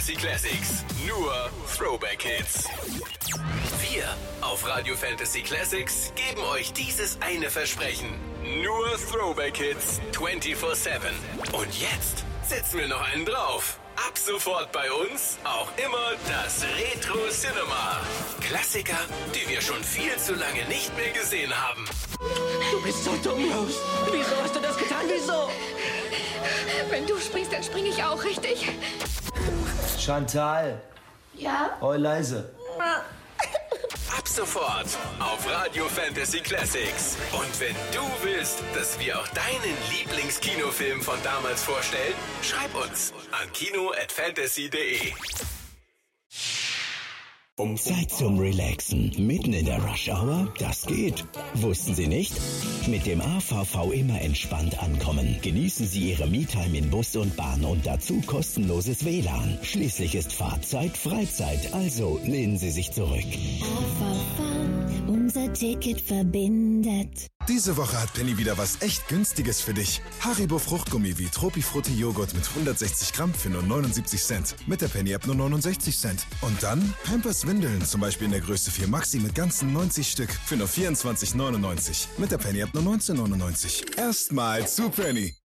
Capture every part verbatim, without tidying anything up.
Fantasy Classics. Nur Throwback Hits. Wir auf Radio Fantasy Classics geben euch dieses eine Versprechen. Nur Throwback Hits vierundzwanzig sieben. Und jetzt setzen wir noch einen drauf. Ab sofort bei uns auch immer das Retro Cinema. Klassiker, die wir schon viel zu lange nicht mehr gesehen haben. Du bist so dumm, Rose. Wieso hast du das getan? Wieso? Wenn du springst, dann springe ich auch, richtig? Chantal. Ja? Heu leise. Ab sofort auf Radio Fantasy Classics. Und wenn du willst, dass wir auch deinen Lieblingskinofilm von damals vorstellen, schreib uns an kino at fantasy punkt de. Zeit zum Relaxen. Mitten in der Rush Hour? Das geht. Wussten Sie nicht? Mit dem A V V immer entspannt ankommen. Genießen Sie Ihre Me-Time in Bus und Bahn und dazu kostenloses W L A N. Schließlich ist Fahrzeit Freizeit, also lehnen Sie sich zurück. A V V, unser Ticket verbindet. Diese Woche hat Penny wieder was echt Günstiges für dich. Haribo Fruchtgummi wie Tropifrutti Joghurt mit hundertsechzig Gramm für nur neunundsiebzig Cent. Mit der Penny-App nur neunundsechzig Cent. Und dann Pampers Windeln, zum Beispiel in der Größe vier Maxi mit ganzen neunzig Stück für nur vierundzwanzig neunundneunzig. Mit der Penny-App nur neunzehn neunundneunzig. Erstmal zu Penny.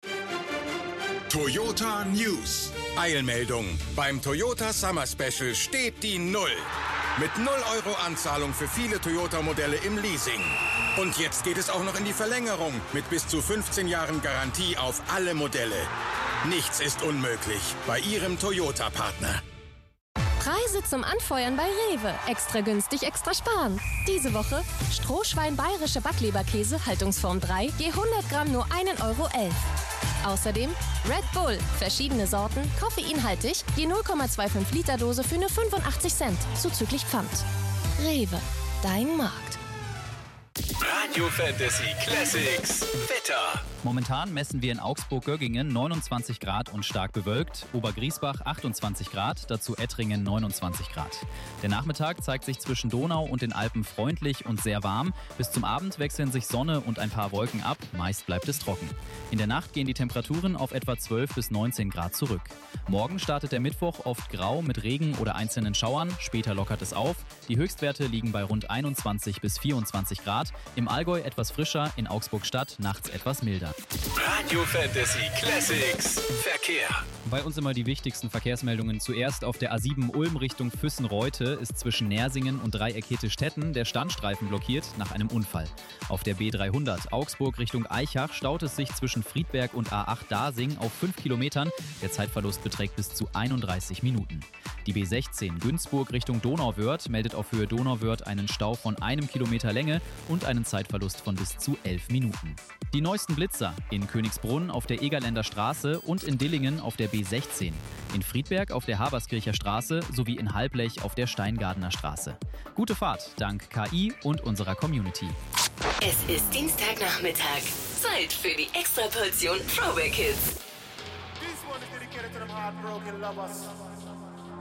Toyota News. Eilmeldung. Beim Toyota Summer Special steht die Null. Mit null Euro Anzahlung für viele Toyota-Modelle im Leasing. Und jetzt geht es auch noch in die Verlängerung mit bis zu fünfzehn Jahren Garantie auf alle Modelle. Nichts ist unmöglich bei Ihrem Toyota-Partner. Preise zum Anfeuern bei Rewe. Extra günstig, extra sparen. Diese Woche Strohschwein bayerische Backleberkäse, Haltungsform drei, je hundert Gramm nur ein Euro elf. Außerdem Red Bull, verschiedene Sorten, koffeinhaltig, je null Komma fünfundzwanzig Liter Dose für nur fünfundachtzig Cent, zuzüglich Pfand. Rewe, dein Markt. Radio Fantasy Classics Wetter. Momentan messen wir in Augsburg-Göggingen neunundzwanzig Grad und stark bewölkt, Obergriesbach achtundzwanzig Grad, dazu Ettringen neunundzwanzig Grad. Der Nachmittag zeigt sich zwischen Donau und den Alpen freundlich und sehr warm. Bis zum Abend wechseln sich Sonne und ein paar Wolken ab, meist bleibt es trocken. In der Nacht gehen die Temperaturen auf etwa zwölf bis neunzehn Grad zurück. Morgen startet der Mittwoch oft grau mit Regen oder einzelnen Schauern, später lockert es auf. Die Höchstwerte liegen bei rund einundzwanzig bis vierundzwanzig Grad, im Allgäu etwas frischer, in Augsburg-Stadt nachts etwas milder. Radio Fantasy Classics Verkehr. Bei uns immer die wichtigsten Verkehrsmeldungen. Zuerst auf der A sieben Ulm Richtung Füssen-Reutte ist zwischen Nersingen und Dreieck-Hettestetten der Standstreifen blockiert nach einem Unfall. Auf der B dreihundert Augsburg Richtung Aichach staut es sich zwischen Friedberg und A acht Dasing auf fünf Kilometern. Der Zeitverlust beträgt bis zu einunddreißig Minuten. Die B sechzehn Günzburg Richtung Donauwörth meldet auf Höhe Donauwörth einen Stau von einem Kilometer Länge und einen Zeitverlust von bis zu elf Minuten. Die neuesten Blitzer in Königsbrunn auf der Egerländer Straße und in Dillingen auf der B sechzehn, in Friedberg auf der Haberskircher Straße sowie in Halblech auf der Steingardener Straße. Gute Fahrt dank K I und unserer Community. Es ist Dienstagnachmittag. Zeit für die Extraportion Throwback Hits. This one is dedicated to them heartbroken lovers.